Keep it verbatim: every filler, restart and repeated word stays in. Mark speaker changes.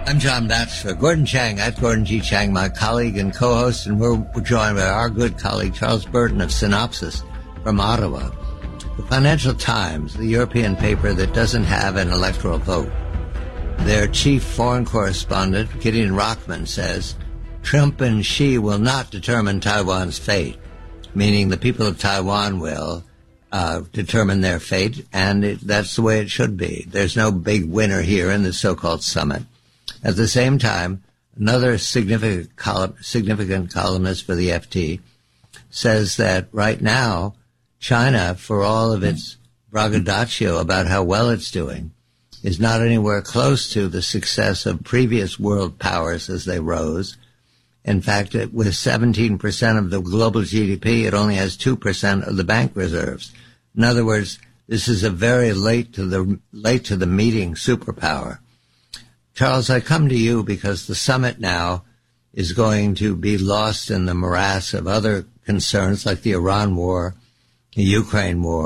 Speaker 1: I'm John Batchelor. Gordon Chang, at Gordon G. Chang, my colleague and co-host, and we're joined by our good colleague Charles Burton of Synopsis from Ottawa. The Financial Times, the European paper that doesn't have an electoral vote. Their chief foreign correspondent, Gideon Rockman, says Trump and Xi will not determine Taiwan's fate, meaning the people of Taiwan will uh, determine their fate, and it, that's the way it should be. There's no big winner here in the so-called summit. At the same time, another significant, column, significant columnist for the F T says that right now, China, for all of its braggadocio about how well it's doing, is not anywhere close to the success of previous world powers as they rose. In fact, it, with seventeen percent of the global G D P, it only has two percent of the bank reserves. In other words, this is a very late to the late to the meeting superpower. Charles, I come to you because the summit now is going to be lost in the morass of other concerns like the Iran war, the Ukraine war,